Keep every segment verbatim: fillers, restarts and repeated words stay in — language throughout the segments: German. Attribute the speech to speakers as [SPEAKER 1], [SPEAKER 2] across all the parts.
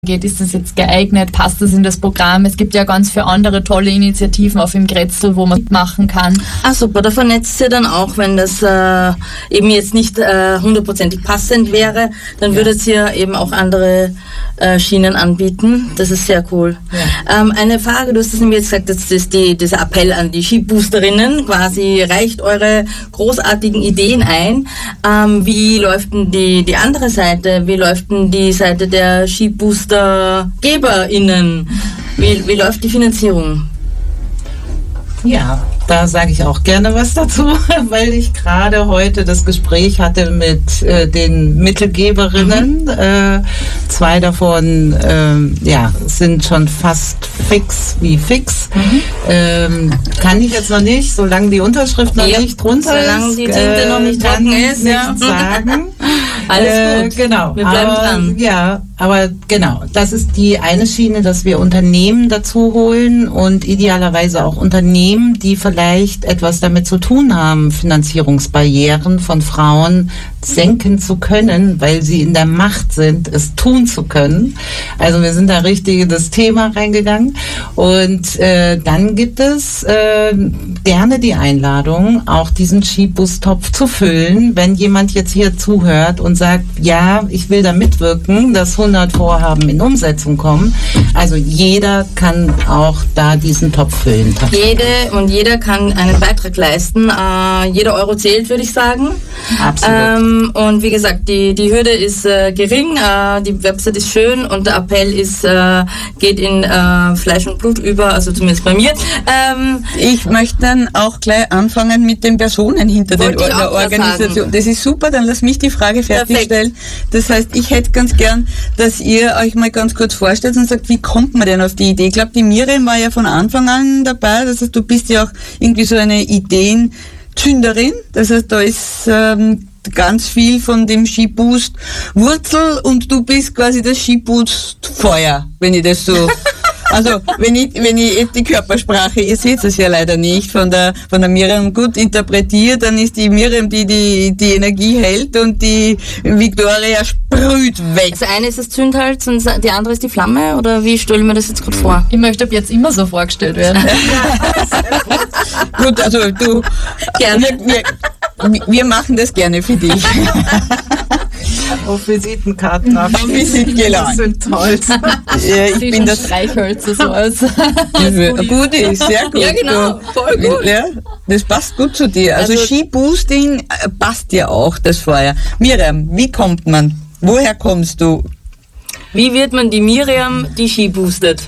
[SPEAKER 1] geht, ist das jetzt geeignet, passt das in das Programm? Es gibt ja ganz viele andere tolle Initiativen auf dem Grätzl, wo man mitmachen kann.
[SPEAKER 2] Ah, super, da vernetzt ihr dann auch, wenn das äh, eben jetzt nicht äh, hundertprozentig passend wäre, dann ja. würdet ihr eben auch andere äh, Schienen anbieten. Das ist sehr cool. Ja. Ähm, eine Frage, du hast es nämlich jetzt gesagt, das ist die, dieser Appell an die Skiboosterinnen, quasi reicht eure großartigen Ideen ein. Ähm, wie läuft denn die, die andere Seite? Wie läuft denn die Seite der Skibooster-GeberInnen? Wie, wie läuft die Finanzierung?
[SPEAKER 3] Ja, da sage ich auch gerne was dazu, weil ich gerade heute das Gespräch hatte mit äh, den Mittelgeberinnen. Mhm. Äh, zwei davon äh, ja, sind schon fast fix wie fix. Mhm. Ähm, kann ich jetzt noch nicht, solange die Unterschrift noch ja, nicht drunter ist.
[SPEAKER 2] Solange die Tinte äh, noch nicht trocken ist, ja.
[SPEAKER 3] sagen.
[SPEAKER 2] Alles gut.
[SPEAKER 3] Äh, genau.
[SPEAKER 2] Wir bleiben
[SPEAKER 3] aber,
[SPEAKER 2] dran.
[SPEAKER 3] Ja, aber genau, das ist die eine Schiene, dass wir Unternehmen dazu holen und idealerweise auch Unternehmen, die vielleicht etwas damit zu tun haben, Finanzierungsbarrieren von Frauen senken zu können, weil sie in der Macht sind, es tun zu können. Also wir sind da richtig in das Thema reingegangen. Und äh, dann gibt es äh, gerne die Einladung, auch diesen Skibustopf zu füllen, wenn jemand jetzt hier zuhört und sagt, ja, ich will da mitwirken, dass hundert Vorhaben in Umsetzung kommen. Also jeder kann auch da diesen Topf füllen.
[SPEAKER 2] Jede und jeder kann einen Beitrag leisten. Äh, jeder Euro zählt, würde ich sagen.
[SPEAKER 3] Absolut.
[SPEAKER 2] Ähm, und wie gesagt, die, die Hürde ist äh, gering, äh, die Website ist schön und der Appell ist, äh, geht in äh, Fleisch und Blut über, also zumindest bei mir. Ähm,
[SPEAKER 4] ich möchte dann auch gleich anfangen mit den Personen hinter den, der Organisation. Das ist super, dann lass mich die Frage fertigstellen. Das heißt, ich hätte ganz gern, dass ihr euch mal ganz kurz vorstellt und sagt, wie kommt man denn auf die Idee? Ich glaube, die Miriam war ja von Anfang an dabei, das heißt, du bist ja auch irgendwie so eine Ideenzünderin, das heißt, da ist ähm, ganz viel von dem Skiboost Wurzel und du bist quasi das Skiboost Feuer, wenn ich das so... Also, wenn ich, wenn ich jetzt die Körpersprache, ihr seht es ja leider nicht, von der, von der Miriam gut interpretiert, dann ist die Miriam, die, die, die Energie hält und die Victoria sprüht weg.
[SPEAKER 2] Also eine ist das Zündholz und die andere ist die Flamme, oder wie stelle ich mir das jetzt gerade vor?
[SPEAKER 1] Ich möchte ab jetzt immer so vorgestellt werden.
[SPEAKER 4] Gut, also du, gerne. Wir, wir, wir machen das gerne für dich.
[SPEAKER 3] Auf Visitenkarten ab.
[SPEAKER 4] Auf Visitenkarten.
[SPEAKER 3] Das sind toll.
[SPEAKER 4] Ja, ich bin das
[SPEAKER 1] Streichhölzer so aus.
[SPEAKER 4] Gut ist, sehr gut.
[SPEAKER 2] Ja, genau, voll gut.
[SPEAKER 4] Ja, das passt gut zu dir. Also, also Skiboosting passt dir auch, das Feuer. Miriam, wie kommt man? Woher kommst du?
[SPEAKER 2] Wie wird man die Miriam, die Ski boostet?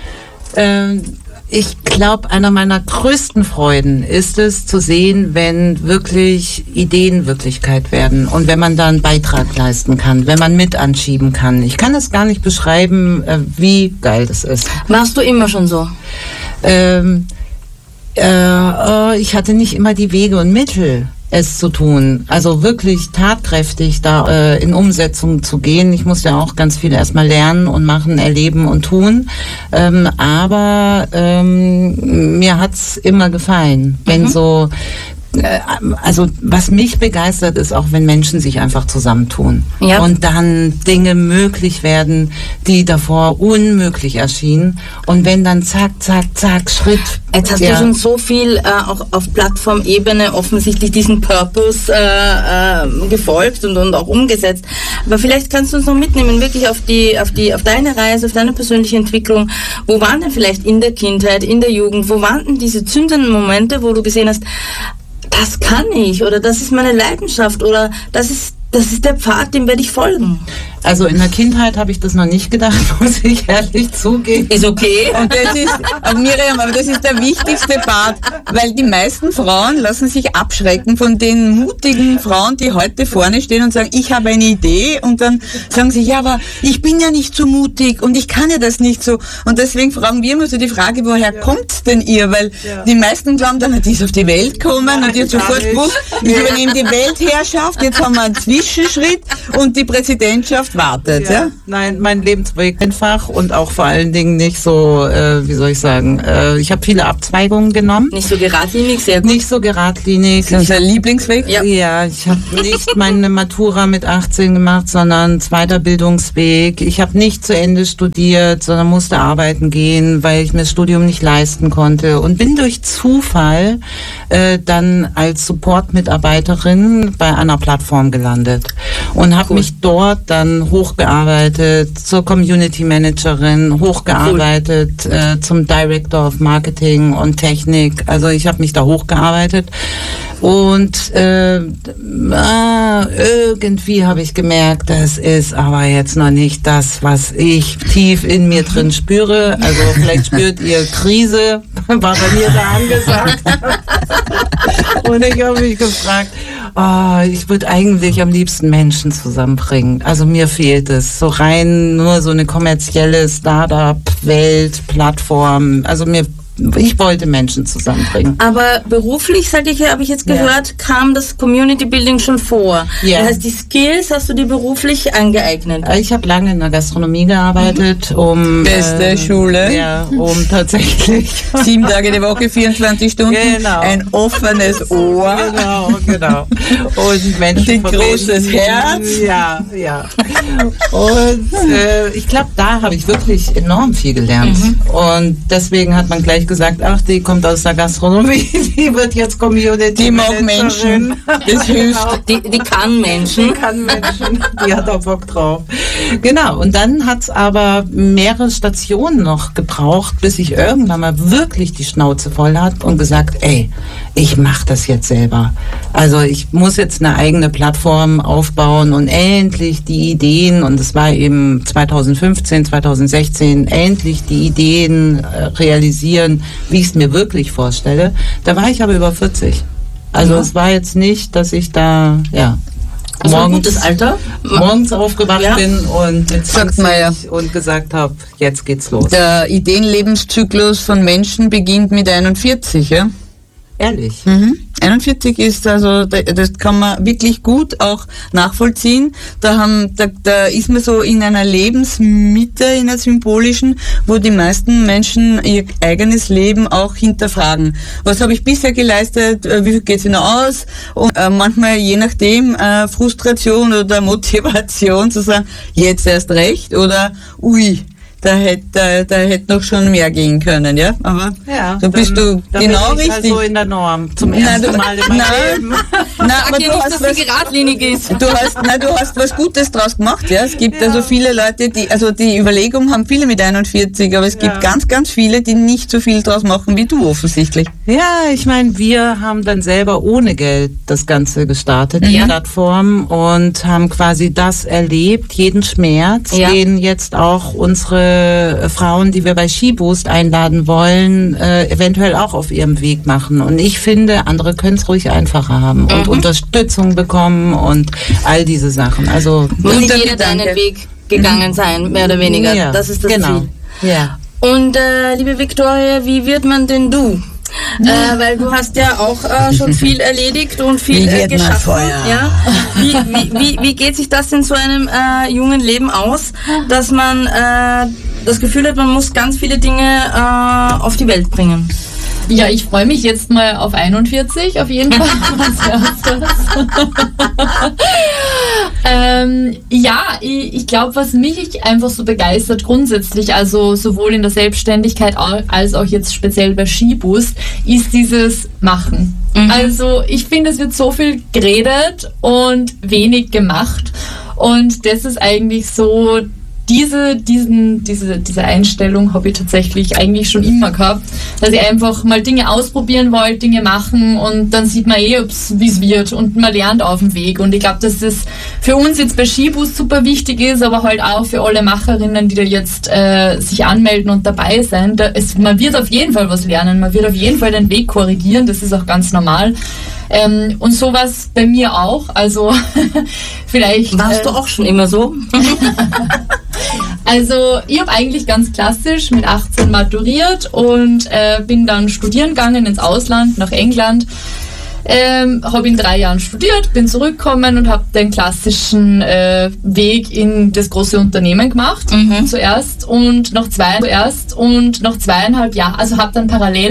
[SPEAKER 3] Ähm, Ich glaube, einer meiner größten Freuden ist es zu sehen, wenn wirklich Ideen Wirklichkeit werden und wenn man da einen Beitrag leisten kann, wenn man mit anschieben kann. Ich kann es gar nicht beschreiben, wie geil das ist.
[SPEAKER 2] Machst du immer schon so?
[SPEAKER 3] Ähm, äh, oh, ich hatte nicht immer die Wege und Mittel, es zu tun. Also wirklich tatkräftig da äh, in Umsetzung zu gehen. Ich musste ja auch ganz viel erstmal lernen und machen, erleben und tun. Ähm, aber ähm, mir hat's immer gefallen, wenn mhm. so also was mich begeistert, ist auch, wenn Menschen sich einfach zusammentun ja. und dann Dinge möglich werden, die davor unmöglich erschienen, und wenn dann zack, zack, zack, Schritt.
[SPEAKER 2] Jetzt hast ja. du schon so viel äh, auch auf Plattformebene offensichtlich diesen Purpose äh, äh, gefolgt und, und auch umgesetzt, aber vielleicht kannst du uns noch mitnehmen, wirklich auf die, auf die, auf deine Reise, auf deine persönliche Entwicklung. Wo waren denn vielleicht in der Kindheit, in der Jugend, wo waren denn diese zündenden Momente, wo du gesehen hast, das kann ich, oder das ist meine Leidenschaft, oder das ist, das ist der Pfad, dem werde ich folgen?
[SPEAKER 3] Also in der Kindheit habe ich das noch nicht gedacht, muss ich ehrlich zugeben.
[SPEAKER 2] Ist okay.
[SPEAKER 4] Und das ist, aber Miriam, aber das ist der wichtigste Part, weil die meisten Frauen lassen sich abschrecken von den mutigen Frauen, die heute vorne stehen und sagen, ich habe eine Idee, und dann sagen sie, ja, aber ich bin ja nicht so mutig und ich kann ja das nicht so. Und deswegen fragen wir immer so die Frage, woher ja. kommt's denn ihr? Weil ja. die meisten glauben dann, die ist auf die Welt gekommen ja, und die hat sofort gewusst, ich übernehme die Weltherrschaft, jetzt haben wir einen Zwischenschritt und die Präsidentschaft nicht wartet, ja?
[SPEAKER 3] ja? Nein, mein Lebensweg einfach und auch vor allen Dingen nicht so, äh, wie soll ich sagen, äh, ich habe viele Abzweigungen genommen.
[SPEAKER 2] Nicht so geradlinig, sehr gut.
[SPEAKER 3] Nicht so geradlinig.
[SPEAKER 4] Das ist unser Lieblingsweg?
[SPEAKER 3] Ja, ja ich habe nicht meine Matura mit achtzehn gemacht, sondern zweiter Bildungsweg. Ich habe nicht zu Ende studiert, sondern musste arbeiten gehen, weil ich mir das Studium nicht leisten konnte und bin durch Zufall äh, dann als Support-Mitarbeiterin bei einer Plattform gelandet und habe cool. mich dort dann hochgearbeitet zur Community Managerin, hochgearbeitet cool. äh, zum Director of Marketing und Technik. Also ich habe mich da hochgearbeitet und äh, ah, irgendwie habe ich gemerkt, das ist aber jetzt noch nicht das, was ich tief in mir drin spüre. Also vielleicht spürt ihr Krise, war bei mir da angesagt. Und ich habe mich gefragt, oh, ich würde eigentlich am liebsten Menschen zusammenbringen. Also mir fehlt es. So rein nur so eine kommerzielle Startup-Welt, Plattform. Also mir Ich wollte Menschen zusammenbringen.
[SPEAKER 2] Aber beruflich, sage ich, habe ich jetzt gehört, ja. kam das Community Building schon vor. Ja. Das heißt, die Skills hast du dir beruflich angeeignet?
[SPEAKER 3] Ich habe lange in der Gastronomie gearbeitet, mhm. um
[SPEAKER 4] beste äh, Schule,
[SPEAKER 3] ja, um tatsächlich
[SPEAKER 4] sieben Tage die Woche, vierundzwanzig Stunden,
[SPEAKER 3] genau.
[SPEAKER 4] ein offenes Ohr,
[SPEAKER 3] genau, genau, und Menschen,
[SPEAKER 4] ein großes Herz,
[SPEAKER 3] ja, ja. Und äh, ich glaube, da habe ich wirklich enorm viel gelernt. Mhm. Und deswegen hat man gleich gesagt, ach, die kommt aus der Gastronomie, die wird jetzt Community.
[SPEAKER 4] Die mag Menschen, das hilft.
[SPEAKER 2] Die, die kann Menschen.
[SPEAKER 3] Die kann Menschen, die hat auch Bock drauf. Genau, und dann hat es aber mehrere Stationen noch gebraucht, bis ich irgendwann mal wirklich die Schnauze voll hat und gesagt, ey, ich mache das jetzt selber. Also ich muss jetzt eine eigene Plattform aufbauen und endlich die Ideen, und es war eben zweitausendfünfzehn, zweitausendsechzehn, endlich die Ideen äh, realisieren, wie ich es mir wirklich vorstelle. Da war ich aber über vierzig. Also ja. es war jetzt nicht, dass ich da, ja,
[SPEAKER 2] also morgens, ein gutes Alter.
[SPEAKER 3] morgens aufgewacht ja. bin und mit
[SPEAKER 4] zwanzig ja.
[SPEAKER 3] und gesagt habe, jetzt geht's los.
[SPEAKER 4] Der Ideenlebenszyklus von Menschen beginnt mit einundvierzig, ja?
[SPEAKER 3] Ehrlich?
[SPEAKER 4] Mhm. einundvierzig ist also, das kann man wirklich gut auch nachvollziehen. Da haben, da, da ist man so in einer Lebensmitte, in einer symbolischen, wo die meisten Menschen ihr eigenes Leben auch hinterfragen. Was habe ich bisher geleistet? Wie viel geht's noch aus? Und äh, manchmal, je nachdem, äh, Frustration oder Motivation zu sagen, jetzt erst recht oder ui. Da hätte, da, da hätte noch schon mehr gehen können, ja? Aber
[SPEAKER 3] ja,
[SPEAKER 4] da bist du
[SPEAKER 3] dann
[SPEAKER 4] genau
[SPEAKER 3] bin ich
[SPEAKER 4] richtig.
[SPEAKER 3] Also in der Norm zum ersten
[SPEAKER 4] nein,
[SPEAKER 3] Mal in meinem
[SPEAKER 4] nein,
[SPEAKER 3] Leben.
[SPEAKER 4] Nein, aber
[SPEAKER 2] ja
[SPEAKER 4] du
[SPEAKER 2] nicht,
[SPEAKER 4] hast
[SPEAKER 2] dass
[SPEAKER 4] was,
[SPEAKER 2] die geradlinig ist.
[SPEAKER 4] Du hast, nein, du hast was Gutes draus gemacht, ja? Es gibt
[SPEAKER 3] ja.
[SPEAKER 4] also viele Leute, die, also die Überlegung haben viele mit einundvierzig, aber es gibt ja. ganz, ganz viele, die nicht so viel draus machen wie du offensichtlich.
[SPEAKER 3] Ja, ich meine, wir haben dann selber ohne Geld das Ganze gestartet, die ja. Plattform, und haben quasi das erlebt, jeden Schmerz, ja. den jetzt auch unsere Frauen, die wir bei SheBoost einladen wollen, äh, eventuell auch auf ihrem Weg machen. Und ich finde, andere können es ruhig einfacher haben und mhm. Unterstützung bekommen und all diese Sachen. Also
[SPEAKER 2] muss nicht jeder deinen Weg gegangen sein, mehr oder weniger.
[SPEAKER 3] Ja,
[SPEAKER 2] das ist das
[SPEAKER 3] genau.
[SPEAKER 2] Ziel.
[SPEAKER 3] Ja.
[SPEAKER 2] Und äh, liebe Viktoria, wie wird man denn du? Äh, weil du hast ja auch äh, schon viel erledigt und viel äh, geschaffen. Ja? Wie, wie, wie, wie geht sich das in so einem äh, jungen Leben aus, dass man äh, das Gefühl hat, man muss ganz viele Dinge äh, auf die Welt bringen?
[SPEAKER 1] Ja, ich freue mich jetzt mal auf einundvierzig, auf jeden Fall. ähm, ja, ich, ich glaube, was mich einfach so begeistert grundsätzlich, also sowohl in der Selbstständigkeit als auch jetzt speziell bei SheBoost, ist dieses Machen. Mhm. Also ich finde, es wird so viel geredet und wenig gemacht, und das ist eigentlich so... Diese, diesen, diese, diese Einstellung habe ich tatsächlich eigentlich schon immer gehabt, dass ich einfach mal Dinge ausprobieren wollte, Dinge machen, und dann sieht man eh, wie es wird, und man lernt auf dem Weg. Und ich glaube, dass das für uns jetzt bei SheBoost super wichtig ist, aber halt auch für alle Macherinnen, die da jetzt äh, sich anmelden und dabei sein. Da, es, man wird auf jeden Fall was lernen, man wird auf jeden Fall den Weg korrigieren, das ist auch ganz normal. Ähm, und sowas bei mir auch, also vielleicht...
[SPEAKER 2] Warst äh, du auch schon immer so?
[SPEAKER 1] Also ich habe eigentlich ganz klassisch mit achtzehn maturiert und äh, bin dann studieren gegangen ins Ausland, nach England. Ähm, habe in drei Jahren studiert, bin zurückgekommen und habe den klassischen äh, Weg in das große Unternehmen gemacht, mhm. zuerst und noch zwei zuerst und noch zweieinhalb Jahre, also habe dann parallel